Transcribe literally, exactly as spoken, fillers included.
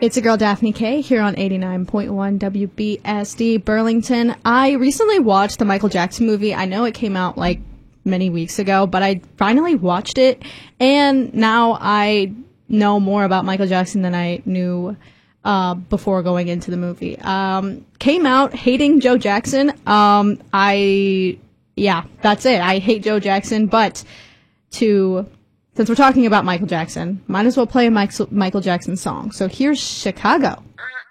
It's a girl, Daphne K, here on eighty-nine point one W B S D Burlington. I recently watched the Michael Jackson movie. I know it came out like many weeks ago, but I finally watched it, and now I know more about Michael Jackson than I knew uh, before going into the movie. Um, came out hating Joe Jackson. Um, I, yeah, that's it. I hate Joe Jackson, but to... Since we're talking about Michael Jackson, might as well play a Michael Jackson song. So here's Chicago. Uh,